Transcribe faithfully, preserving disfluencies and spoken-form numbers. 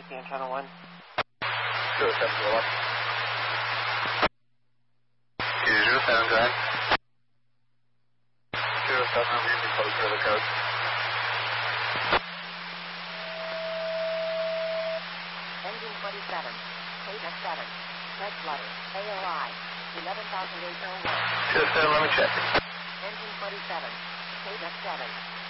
taxi on channel one. zero seven zero one. zero seven, go ahead. zero seven, I'm using code for the code. Engine twenty-seven, K F seven, red flutter, A O I, eleven thousand eight oh one. zero seven, let me check. Engine twenty-seven, K F seven,